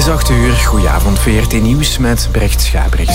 8:00, goedenavond, VRT Nieuws met Brecht Schabriks.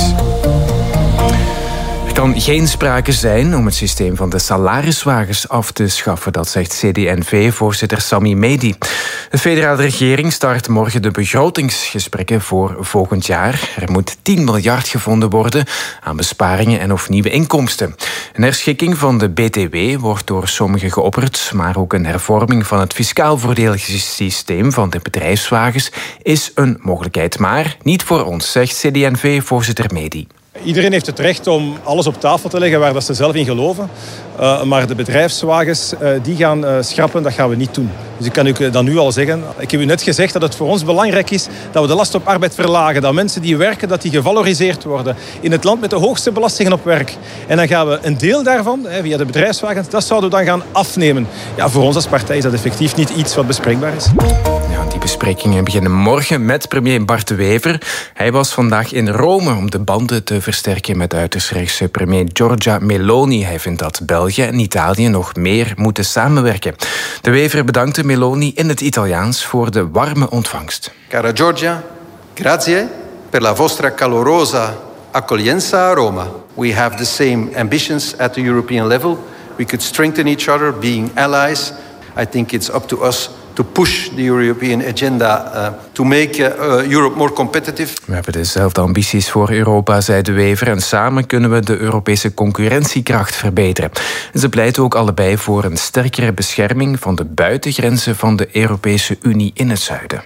Er kan geen sprake zijn om het systeem van de salariswagens af te schaffen, dat zegt CD&V-voorzitter Sami Mehdi. De federale regering start morgen de begrotingsgesprekken voor volgend jaar. Er moet 10 miljard gevonden worden aan besparingen en of nieuwe inkomsten. Een herschikking van de BTW wordt door sommigen geopperd, maar ook een hervorming van het fiscaal voordelige systeem van de bedrijfswagens is een mogelijkheid. Maar niet voor ons, zegt CD&V-voorzitter Mehdi. Iedereen heeft het recht om alles op tafel te leggen waar dat ze zelf in geloven. Maar de bedrijfswagens die gaan schrappen, dat gaan we niet doen. Dus ik kan u dat nu al zeggen. Ik heb u net gezegd dat het voor ons belangrijk is dat we de last op arbeid verlagen. Dat mensen die werken, dat die gevaloriseerd worden. In het land met de hoogste belastingen op werk. En dan gaan we een deel daarvan, via de bedrijfswagens, dat zouden we dan gaan afnemen. Ja, voor ons als partij is dat effectief niet iets wat bespreekbaar is. Ja, die besprekingen beginnen morgen met premier Bart De Wever. Hij was vandaag in Rome om de banden te versterken met uiterst rechtse premier Giorgia Meloni. Hij vindt dat België en Italië nog meer moeten samenwerken. De Wever bedankte Meloni in het Italiaans voor de warme ontvangst. Cara Giorgia, grazie per la vostra calorosa accoglienza a Roma. We have the same ambitions at the European level. We could strengthen each other, being allies. I think it's up to us to push the European agenda to make Europe more competitive. We hebben dezelfde ambities voor Europa, zei De Wever, en samen kunnen we de Europese concurrentiekracht verbeteren. En ze pleiten ook allebei voor een sterkere bescherming van de buitengrenzen van de Europese Unie in het zuiden.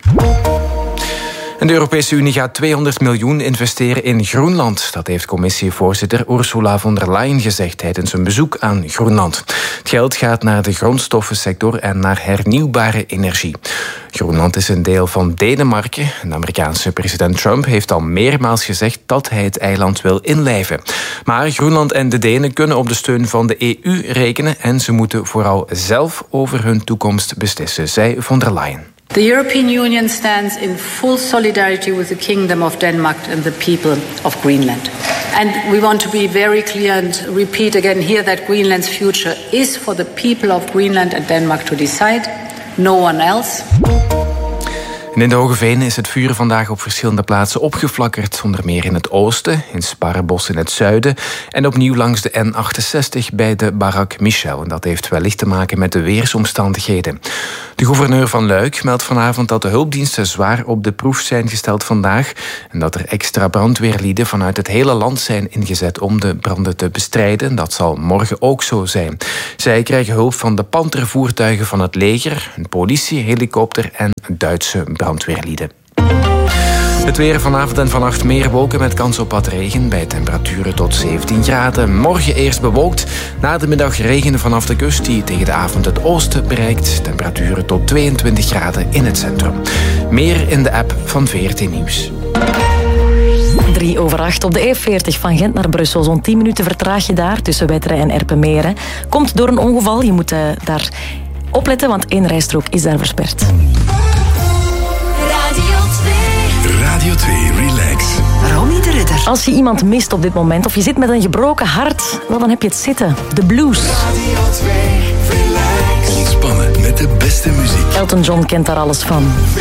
En de Europese Unie gaat 200 miljoen investeren in Groenland. Dat heeft commissievoorzitter Ursula von der Leyen gezegd tijdens een bezoek aan Groenland. Het geld gaat naar de grondstoffensector en naar hernieuwbare energie. Groenland is een deel van Denemarken. De Amerikaanse president Trump heeft al meermaals gezegd dat hij het eiland wil inlijven. Maar Groenland en de Denen kunnen op de steun van de EU rekenen en ze moeten vooral zelf over hun toekomst beslissen, zei von der Leyen. The European Union stands in full solidarity with the Kingdom of Denmark and the people of Greenland. And we want to be very clear and repeat again here that Greenland's future is for the people of Greenland and Denmark to decide, no one else. En in de Hoge Venen is het vuur vandaag op verschillende plaatsen opgeflakkerd. Onder meer in het oosten, in Sparrebos in het zuiden en opnieuw langs de N68 bij de Barak Michel. En dat heeft wellicht te maken met de weersomstandigheden. De gouverneur van Luik meldt vanavond dat de hulpdiensten zwaar op de proef zijn gesteld vandaag. En dat er extra brandweerlieden vanuit het hele land zijn ingezet om de branden te bestrijden. Dat zal morgen ook zo zijn. Zij krijgen hulp van de pantervoertuigen van het leger, een politie-helikopter en Duitse brandweerlieden. Het weer vanavond en vannacht meer wolken met kans op wat regen bij temperaturen tot 17 graden. Morgen eerst bewolkt, na de middag regen vanaf de kust die tegen de avond het oosten bereikt. Temperaturen tot 22 graden in het centrum. Meer in de app van VRT Nieuws. 7:03 op de E40 van Gent naar Brussel. Zo'n 10 minuten vertraag je daar tussen Wetteren en Erpenmeren. Komt door een ongeval, je moet daar opletten, want 1 rijstrook is daar versperd. Radio 2 Relax. Romy de Ridder. Als je iemand mist op dit moment of je zit met een gebroken hart, wel, dan heb je het zitten. De blues. Radio 2 Relax. Ontspannen met de beste muziek. Elton John kent daar alles van.